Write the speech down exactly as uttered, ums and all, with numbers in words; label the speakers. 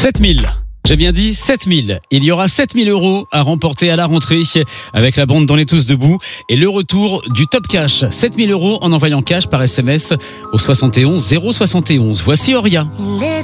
Speaker 1: sept mille. J'ai bien dit sept mille. Il y aura sept mille euros à remporter à la rentrée avec la bande dans les tous debout et le retour du Top Cash. sept mille euros en envoyant cash par S M S au soixante et onze zéro soixante et onze. Voici Oria.